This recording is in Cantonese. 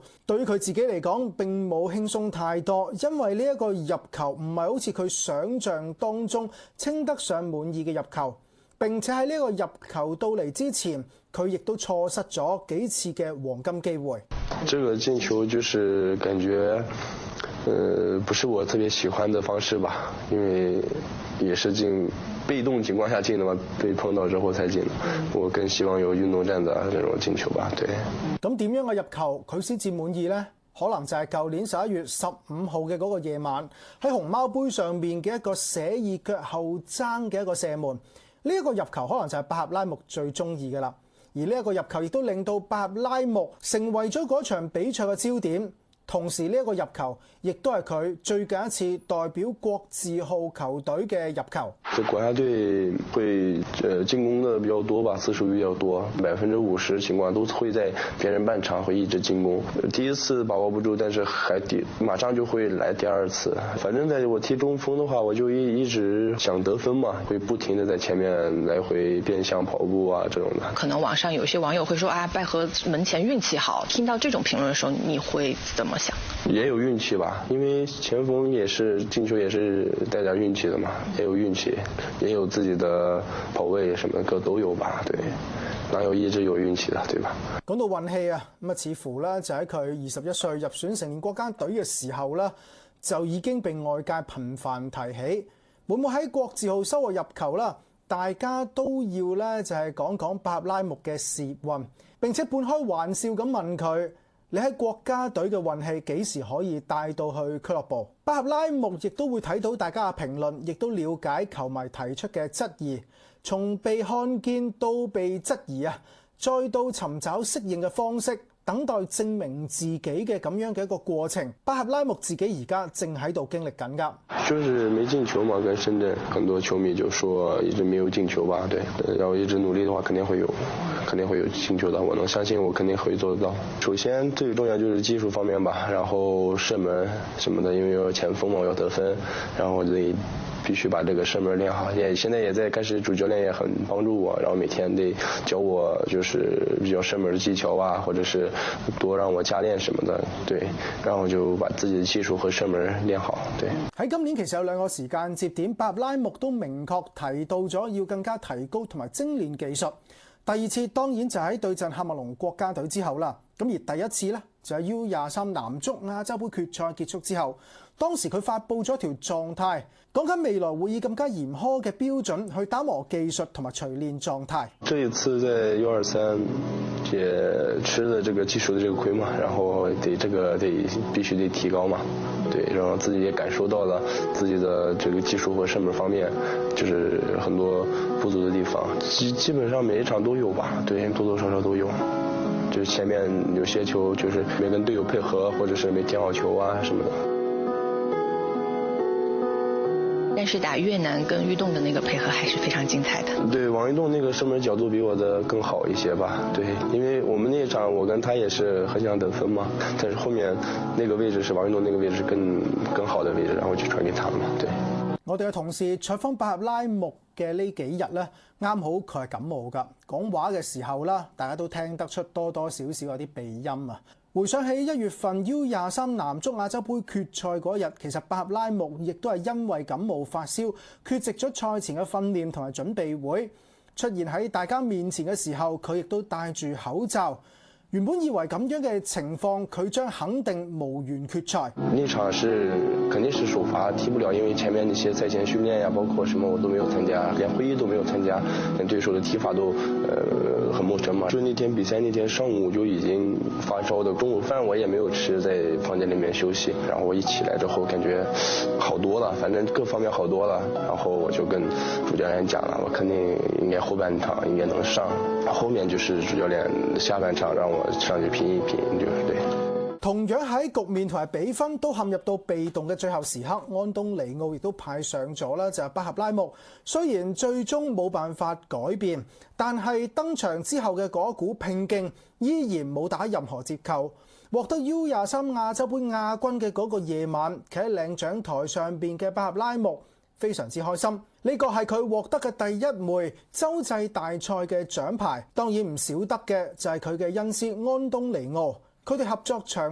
對於佢自己嚟講並冇輕鬆太多，因為呢一個入球唔係好似佢想像當中稱得上滿意嘅入球，並且喺呢個入球到嚟之前，佢亦都錯失咗幾次嘅黃金機會。 這個進球就是感覺不是我特別喜歡的方式吧，因為也是被動情況下進的嘛，被碰到之後才進的。我更希望有運動戰的這種進球吧。對。咁點樣嘅入球佢先至滿意呢？可能就係舊年11月15號嘅嗰個夜晚，喺熊貓杯上面嘅一個寫意腳後爭嘅一個射門。呢一個入球可能就係巴赫拉木最中意嘅啦。而呢一個入球亦都令到巴赫拉木成為咗嗰場比賽嘅焦點。同時呢一個入球亦都係佢最近一次代表國字號球隊嘅入球。 國家隊會進攻的比較多吧，次數比較多，50%情況都會在別人半場會一直進攻。第一次把握不住，但是馬上就會來第二次。反正在我踢中鋒的話，我就一直想得分嘛，會不停地在前面來回變向跑步啊這種的。 可能網上有些網友會說啊，拜禾門前運氣好。聽到這種評論的時候，你會怎麼想？ 也有運氣吧，因為前鋒也是進球也是帶點運氣的嘛，也有運氣，也有自己的跑位什麼的都有吧，對，哪有一直有運氣的，對吧？ 講到運氣啊，咁啊似乎咧就喺佢21歲入選成年國家隊嘅時候咧，就已經被外界頻繁提起。會唔會喺國字號收穫入球啦？大家都要咧就係講講巴赫拉木嘅事業運，並且半開玩笑咁問佢：你喺國家隊嘅運氣幾時可以帶到去俱樂部？巴赫拉木亦都會睇到大家嘅評論，亦都了解球迷提出嘅質疑，從被看見到被質疑啊，再到尋找適應嘅方式，等待證明自己嘅咁樣嘅一個過程。巴赫拉木自己而家正喺度經歷緊㗎。 就是沒進球嘛，跟深圳很多球迷就說一直沒有進球吧，對，要一直努力的話肯定會有進球的，我能相信我肯定會做得到。首先最重要就是技術方面吧，然後射門什麼的，因為有前鋒嘛，我要得分，然後得必須把這個射門練好。現在也在開始，主教練也很幫助我，然後每天得教我就是比較射門的技巧啊，或者是多讓我加練什麼的，對，然後就把自己的技術和射門練好。對。 喺今年其實有兩個時間節點，巴赫拉木都明確提到咗要更加提高同埋精練技術。第二次當然就喺對陣喀麥隆國家隊之後啦。咁而第一次呢，就係 U23男足亞洲盃決賽結束之後，當時佢發布咗條狀態，講緊未來會以更加嚴苛嘅標準去打磨技術同埋錘煉狀態。 這一次在 U23也吃了這個技術的這個虧嘛，然後必須得提高嘛，對，然後自己也感受到了自己的這個技術和射門方面就是很多不足的地方，基本上每一場都有吧，對，多多少少都有。就是前面有些球就是沒跟隊友配合，或者是沒聽好球啊什麼的。 但是打越南跟玉棟的那個配合還是非常精彩的。 對，王玉棟那個射門角度比我的更好一些吧。對，因為我們那一場我跟他也是很想得分嘛，但是後面那個位置是王玉棟那個位置是更好的位置，然後就傳給他嘛。對。 我哋嘅同事採訪巴赫拉木嘅呢幾日咧，啱好佢係感冒㗎，講話嘅時候啦，大家都聽得出多多少少有啲鼻音啊。回想起1月份 U23男足亞洲盃決賽嗰日，其實巴赫拉木亦都係因為感冒發燒，缺席咗賽前嘅訓練同埋準備會，出現喺大家面前嘅時候，佢亦都戴住口罩。原本以為咁樣嘅情況，佢將肯定無緣決賽。 那場肯定是首發，踢不了，因為前面那些賽前訓練呀，包括什麼我都沒有參加，連會議都沒有參加，連對手的踢法都很陌生嘛。就那天比賽那天上午就已經發燒的，中午飯我也沒有吃，在房間裡面休息。然後我一起來之後，感覺好多了，反正各方面好多了。然後我就跟主教練講了，我肯定應該後半場應該能上，後面就是主教練下半場讓我上去拼一拼，就是對。 同樣喺局面同埋比分都陷入到被動嘅最後時刻，安東尼奧亦都派上咗啦，就係巴赫拉木。雖然最終冇辦法改變，但係登場之後嘅嗰股拼勁依然冇打任何折扣。獲得 U23亞洲盃亞軍嘅嗰個夜晚，企喺領獎台上邊嘅巴赫拉木非常之開心。呢個係佢獲得嘅第一枚洲際大賽嘅獎牌，當然唔少得嘅就係佢嘅恩師安東尼奧。佢哋合作長